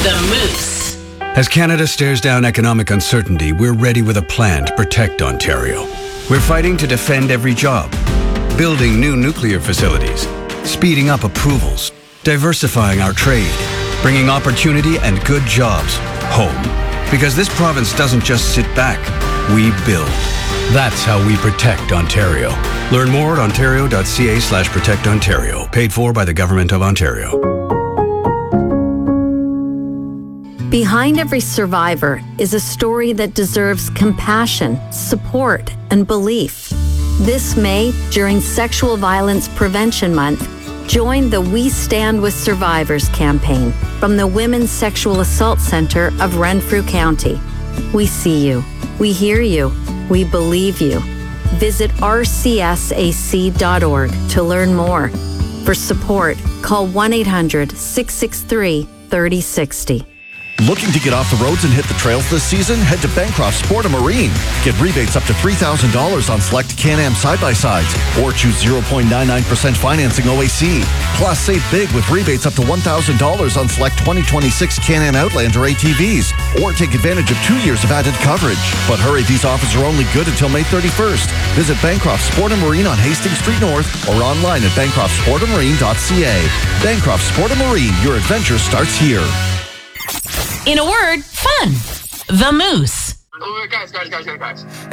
The Moose. As Canada stares down economic uncertainty, we're ready with a plan to protect Ontario. We're fighting to defend every job, building new nuclear facilities, speeding up approvals, diversifying our trade, bringing opportunity and good jobs home. Because this province doesn't just sit back, we build. That's how we protect Ontario. Learn more at ontario.ca/protectontario. Paid for by the Government of Ontario. Behind every survivor is a story that deserves compassion, support, and belief. This May, during Sexual Violence Prevention Month, join the We Stand With Survivors campaign from the Women's Sexual Assault Center of Renfrew County. We see you. We hear you. We believe you. Visit rcsac.org to learn more. For support, call 1-800-663-3060. Looking to get off the roads and hit the trails this season? Head to Bancroft Sport & Marine. Get rebates up to $3,000 on select Can-Am side-by-sides or choose 0.99% financing OAC. Plus, save big with rebates up to $1,000 on select 2026 Can-Am Outlander ATVs or take advantage of 2 years of added coverage. But hurry, these offers are only good until May 31st. Visit Bancroft Sport & Marine on Hastings Street North or online at bancroftsportandmarine.ca. Bancroft Sport & Marine, your adventure starts here. In a word, fun. The Moose. Oh, guys.